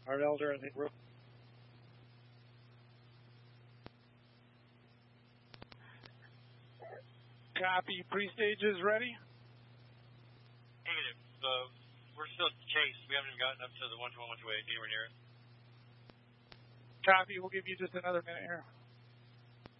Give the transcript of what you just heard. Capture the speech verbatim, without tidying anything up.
Our elder, I think we're... Copy. Pre-stage is ready? Negative. Uh, we're still chased. We haven't even gotten up to the one twenty-one, one twenty-eight, anywhere near it. Copy. We'll give you just another minute here.